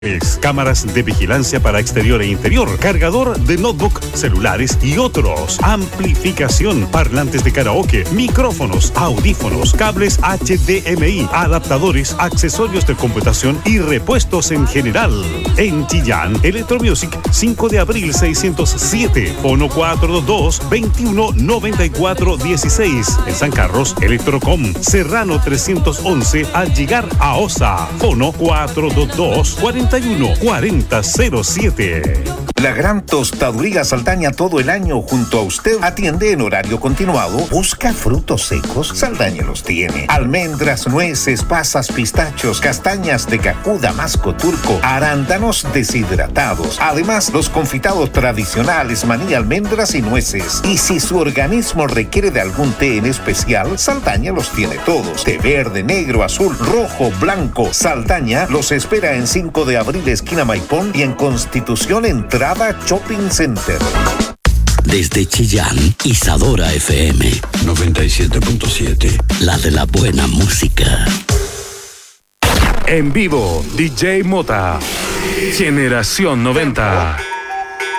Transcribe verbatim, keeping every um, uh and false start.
Cámaras de vigilancia para exterior e interior, cargador de notebook, celulares y otros, amplificación, parlantes de karaoke, micrófonos, audífonos, cables H D M I, adaptadores, accesorios de computación y repuestos en general. En Chillán, Electromusic, cinco de abril seiscientos siete, fono cuatro dos dos, veintiuno noventa y cuatro dieciséis. En San Carlos, Electrocom, Serrano trescientos once, al llegar a Osa, fono cuatro dos dos, cuarenta y uno cuarenta cero siete. La Gran Tostaduría Saldaña todo el año junto a usted atiende en horario continuado. Busca frutos secos, Saldaña los tiene. Almendras, nueces, pasas, pistachos, castañas de cacú, damasco turco, arándanos deshidratados. Además, los confitados tradicionales, maní, almendras y nueces. Y si su organismo requiere de algún té en especial, Saldaña los tiene todos. Té verde, negro, azul, rojo, blanco. Saldaña los espera en cinco de abril, esquina Maipón, y en Constitución, entrada Shopping Center. Desde Chillán, Isadora F M noventa y siete punto siete. La de la buena música. En vivo, D J Mota. Generación noventa.